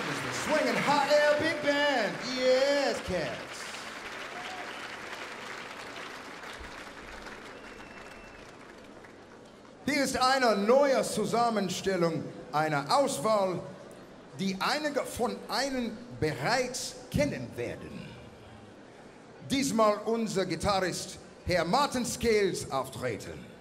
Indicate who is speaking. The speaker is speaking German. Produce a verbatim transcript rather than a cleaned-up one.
Speaker 1: is the swinging hot air big band. Yes, cats. Hier ist eine neue Zusammenstellung, eine Auswahl, die einige von Ihnen bereits kennen werden. Diesmal unser Gitarrist, Herr Martin Scales, auftreten.